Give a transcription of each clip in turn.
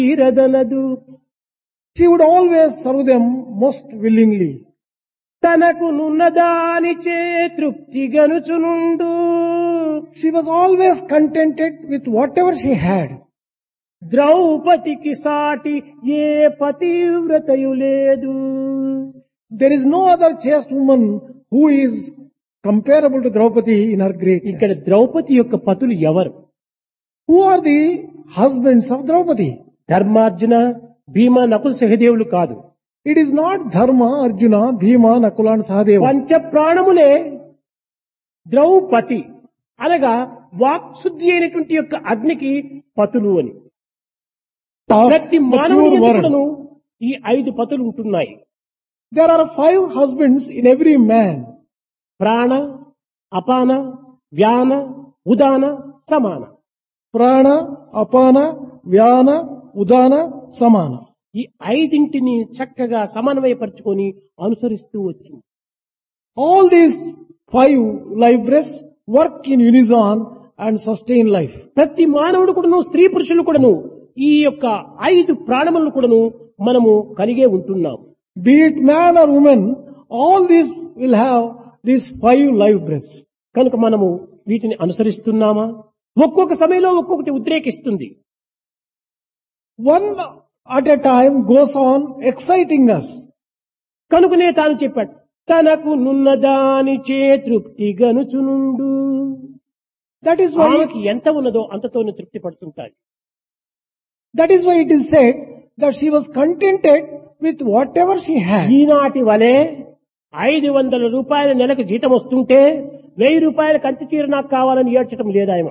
తీరదనదు. She would always serve them most willingly. తనకు నున్నదానిచే తృప్తి గనుచునుండు. She was always contented with whatever she had. ద్రౌపదికి సాటి ఏ పతివ్రతయు లేదు. There is no other chaste woman who is comparable to Draupadi in her greatness. ఇక్కడ ద్రౌపది యొక్క పతులు ఎవరు? Who are the husbands of Draupadi? ధర్మార్జున, భీమ, నకుల, సహదేవులు కాదు. It is not Dharma, Arjuna, Bhima, Nakula and Sahadeva. పంచ ప్రాణములే ద్రౌపది అనగా వాక్శుద్ధి అయినటువంటి యొక్క అగ్నికి పతులు అని. ప్రతి మానవుని ఎందుకును ఈ 5 పతులు ఉంటున్నాయి. There are 5 husbands in every man. ప్రాణ, అపాన, వ్యాన, ఉదాన, సమాన. Prana, Apana, Vyana, Udana, Samana. ఈ 5ంటిని చక్కగా సమన్వయపరుచుకొని అనుసరిస్తూ వచ్చింది. All these 5 life breaths work in unison and sustain life. ప్రతి మానవుడు కూడాను, స్త్రీ పురుషులు కూడాను ఈ యొక్క 5 ప్రాణములను కూడాను మనము కలిగే ఉంటున్నాం. Be it man or woman, all these will have these 5 life breaths. కనుక మనము వీటిని అనుసరిస్తున్నామా? ఒక్కొక్క సమయంలో ఒక్కొక్కటి ఉద్రేకిస్తుంది. One at a time goes on exciting us. కనుకనే తాను చెప్పాడు, తనకు నున్నదానిచే తృప్తి గనుచునుండు. That is why ఎంత ఉన్నదో అంతతోనే తృప్తి పడుతుంటాయి. That is why it is said that she was contented with whatever she had. ఈనాటి వలె 500 రూపాయల నెలకు జీతం వస్తుంటే 1000 రూపాయల కంచి చీర నాకు కావాలని ఏడ్చడం లేదాయమ.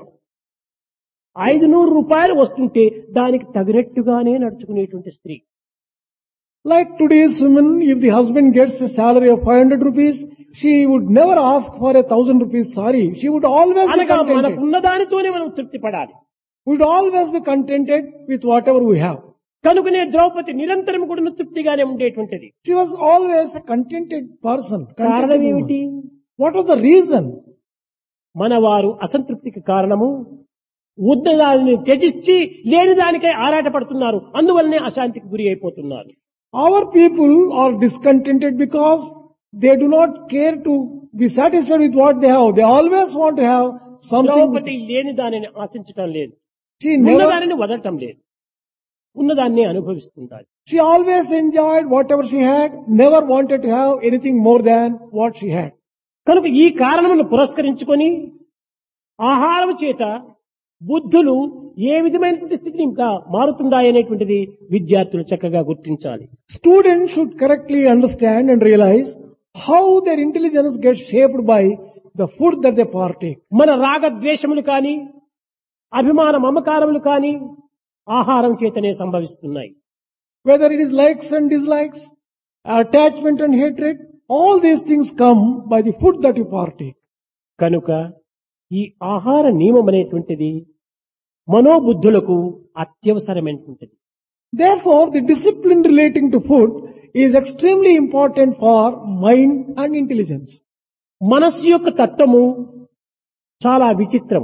500 రూపాయలు వస్తుంటే దానికి తగినట్టుగానే నడుచుకునేటువంటి స్త్రీ. Like today's women, if the husband gets a salary of 500 rupees, she would never ask for 1000 rupees saree. She would always be అనగా contented. మనకున్న దానితోనే మనం తృప్తి పడాలి. We would always be contented with whatever we have. కనుకనే ద్రౌపది నిరంతరం కూడా తృప్తిగానే ఉండేటువంటిది. She was always a contented person. కారణం Contented ఏమిటి? woman. What was the reason? మన వారు అసంతృప్తికి కారణము ఉన్న దానిని త్యజించి లేని దానికై ఆరాటపడుతున్నారు. అందువల్లనే అశాంతికి గురి అయిపోతున్నారు. Our people are discontented because they do not care to be satisfied with what they have. They always want to have something. Draupadi లేని దానిని ఆశించటం లేదు, She ఉన్న never, దానిని వదలటం లేదు, ఉన్నదాన్ని అనుభవిస్తుంటారు. she always enjoyed whatever she had, never wanted to have anything more than what she had. కనుక ఈ కారణమును పురస్కరించుకొని ఆహారం చేత బుద్ధులు ఏ విధమైనటువంటి స్థితిని ఇంకా మారుతుందాయనేటువంటిది విద్యార్థులు చక్కగా గుర్తించాలి. Students should correctly understand and realize how their intelligence gets shaped by the food that they partake. మన రాగద్వేషములు కానీ అభిమాన మమకారములు కానీ ఆహారం చేతనే సంభవిస్తున్నాయి. Whether it is likes and dislikes, attachment and hatred, all these things come by the food that you partake. కనుక ఈ ఆహార నియమం అనేటువంటిది మనోబుద్ధులకు అత్యవసరమైనటువంటిది. Therefore, the discipline relating to food is extremely important for mind and intelligence. మనస్సు యొక్క తత్వము చాలా విచిత్రము.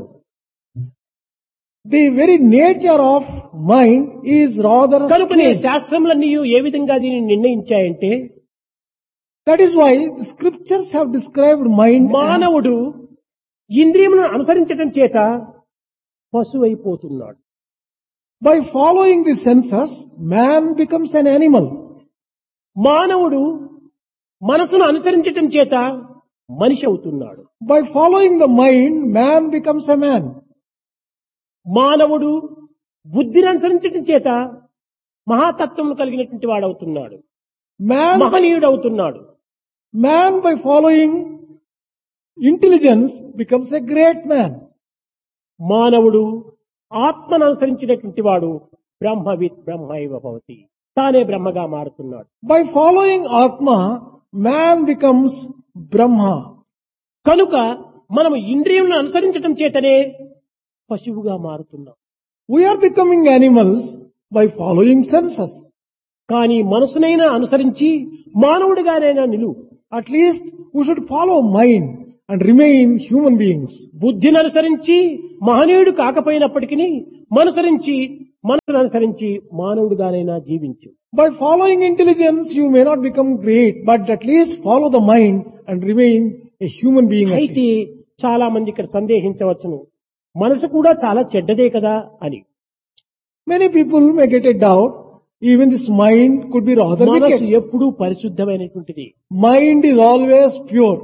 The very nature of mind is rather కనుకనే strange. శాస్త్రములన్నీ ఏ విధంగా దీనిని నిర్ణయించాయంటే, That is why the scriptures have described mind as మానవుడు ఇంద్రియములను అనుసరించడం చేత పశువు అయిపోతున్నాడు. by following the senses, man becomes an animal. మానవుడు మనసును అనుసరించటం చేత మనిషి అవుతున్నాడు. By following the mind, man becomes a man. మానవుడు బుద్ధిని అనుసరించటం చేత మహాతత్వము కలిగినటువంటి వాడు అవుతున్నాడు, Man, మహనీయుడు అవుతున్నాడు. man by following intelligence becomes a great man. మానవుడు ఆత్మను అనుసరించినటువంటి వాడు బ్రహ్మవిత్ బ్రహ్మైవ భవతి, తానే బ్రహ్మగా మారుతున్నాడు. By following Atma, man becomes Brahma. కనుక మనము ఇంద్రియములను అనుసరించటం చేతనే పశువుగా మారుతున్నాం. We are becoming animals by following senses. కానీ మనసునైనా అనుసరించి మానవుడిగానైనా నిలువు. At least we should follow mind and remain human beings. బుద్ధిని అనుసరించి మహనీయుడు కాకపోయినప్పటికీ మనసరించి మనసును అనుసరించి మానవుడిగానైనా జీవించు. By following intelligence, you may not become great, but at least follow the mind and remain a human being at అయితే least. చాలా మంది ఇక్కడ సందేహించవచ్చును, మనసు కూడా చాలా చెడ్డదే కదా అని. Many people may get a doubt, even this mind could be rather మనసు wicked. ఎప్పుడూ పరిశుద్ధమైనటువంటిది. Mind is always pure.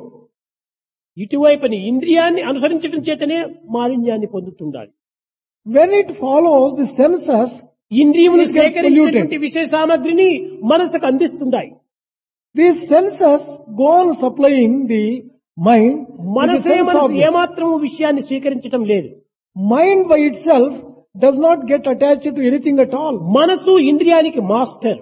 ఇటువైపుని ఇంద్రియాన్ని అనుసరించడం చేతనే మాలిన్యాన్ని పొందుతుండాలి. When it follows the senses, ఇంద్రియములు it gets సేకరించినటువంటి polluted. విషయ సామగ్రిని మనసుకు అందిస్తుంటాయి. These senses go on supplying the mind with the మనసే sense మనసు object. ఏమాత్రము విషయాన్ని స్వీకరించడం లేదు. Mind by itself does not get attached to anything at all. మనసు ఇంద్రియానికి master.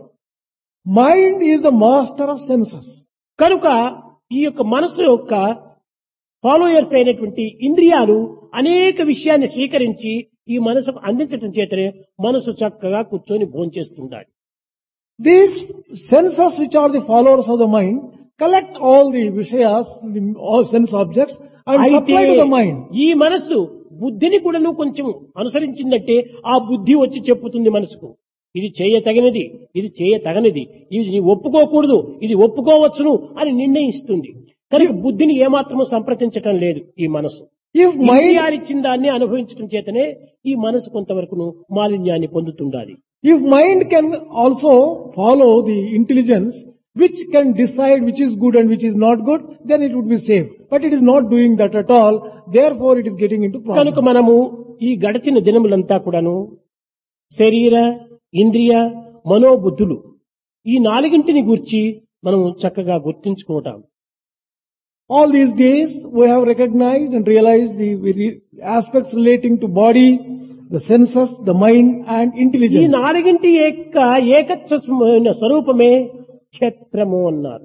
Mind is the master of senses. కనుక ఈ యొక్క మనసు యొక్క ఫాలోయర్స్ అయినటువంటి ఇంద్రియాలు అనేక విషయాన్ని స్వీకరించి ఈ మనసుకు అందించడం చేతనే మనసు చక్కగా కూర్చొని భోంచేస్తుండాలి. These senses, which are the followers of the mind, collect all the vishayas, all sense objects, and అయితే supply to the mind. ఈ మనసు బుద్ధిని కూడాను కొంచెం అనుసరించిందంటే ఆ బుద్ధి వచ్చి చెప్పుతుంది మనసుకు, ఇది చేయతగినది, ఇది చేయతగనిది, ఇది నీ ఒప్పుకోకూడదు, ఇది ఒప్పుకోవచ్చును అని నిర్ణయిస్తుంది. కనుక బుద్ధిని ఏమాత్రము సంప్రదించటం లేదు ఈ మనసు. If mind, ఇంద్రియాలిచ్చిన దాన్ని అనుభవించడం చేతనే ఈ మనసు కొంతవరకును మాలిన్యాన్ని పొందుతుండాలి. if mind can also follow the intelligence, which can decide which is good and which is not good, then it would be safe. But it is not doing that at all. Therefore, it is getting into కనుక problems. మనము ఈ గడిచిన దినములంతా కూడాను శరీర, ఇంద్రియ, మనోబుద్ధులు ఈ నాలుగింటిని గూర్చి మనం చక్కగా గుర్తించుకోవటం. All these days, we have recognized and realized the aspects relating to body, the senses, the mind, and ఈ intelligence. నాలుగింటి యొక్క ఏకత్వమైన స్వరూపమే క్షేత్రము అన్నారు.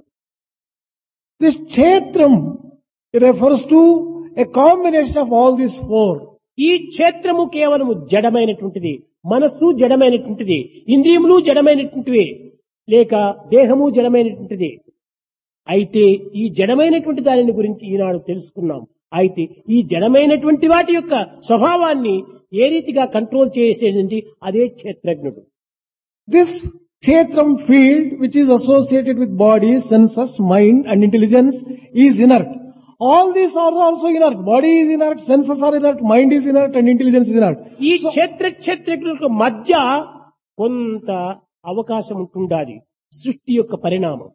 This kshetram refers to a combination of all these four. ఈ క్షేత్రము కేవలము జడమైనటువంటిది, మనస్సు జడమైనటువంటిది, ఇంద్రియములు జడమైనటువంటివి, లేక దేహము జడమైనటువంటిది. అయితే ఈ జడమైనటువంటి దానిని గురించి ఈనాడు తెలుసుకున్నాం. అయితే ఈ జడమైనటువంటి వాటి యొక్క స్వభావాన్ని ఏ రీతిగా కంట్రోల్ చేసేది అదే క్షేత్రజ్ఞుడు. This kshetram field, which is associated with body, senses, mind, and intelligence, is inert. All these are also inert. Body is inert, senses are inert, mind is inert, and intelligence is inert. ఈ క్షేత్రజ్ఞులకు మధ్య కొంత అవకాశం ఉంటుండాలి, సృష్టి యొక్క పరిణామం.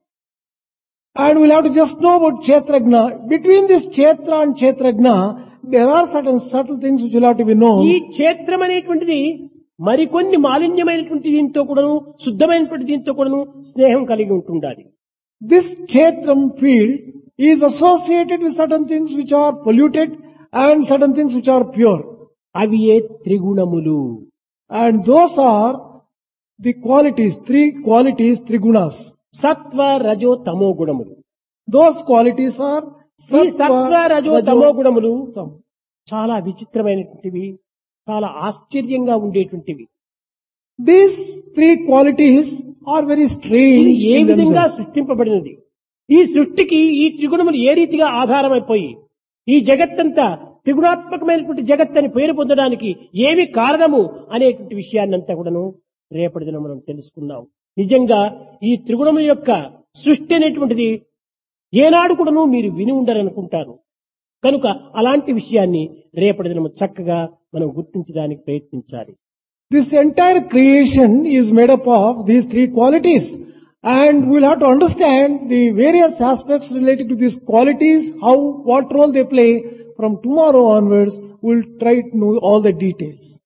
And we'll have to just know about Kshetrajna. Between this Kshetra and Kshetrajna, there are certain subtle things which will have to be ఈ known. క్షేత్రం అనేటువంటిది మరికొన్ని మాలిన్యమైనటువంటి దీంతో కూడాను, శుద్ధమైనటువంటి దీంతో కూడాను స్నేహం కలిగి ఉంటుండాలి. This Kshetram field is associated with certain things which are polluted and certain things which are pure. అవి ఏ త్రిగుణములు. And those are the qualities, three qualities, three gunas. సత్వ రజో తమో గుణములు. Those qualities are ఈ సత్వ రజో తమో గుణములు tam. చాలా విచిత్రమైనటువంటివి, చాలా ఆశ్చర్యంగా ఉండేటువంటివి. These three qualities are very ఇది strange ఏ in విధంగా themselves. సృష్టింపబడినది, ఈ సృష్టికి ఈ త్రిగుణములు ఏ రీతిగా ఆధారమైపోయి ఈ జగత్తంతా త్రిగుణాత్మకమైనటువంటి జగత్ అని పేరు పొందడానికి ఏమి కారణము అనేటువంటి విషయాన్నంతా కూడాను రేపటి దినం మనం తెలుసుకున్నాం. నిజంగా ఈ త్రిగుణముల యొక్క సృష్టి అనేటువంటిది ఏనాడు కూడాను మీరు విని ఉండరనుకుంటారు. కనుక అలాంటి విషయాన్ని రేపటి దినం చక్కగా మనం గుర్తించడానికి ప్రయత్నించాలి. This entire creation is made up of these three qualities, and we'll have to understand the various aspects related to these qualities, how, what role they play. From tomorrow onwards, we'll try to know all the details.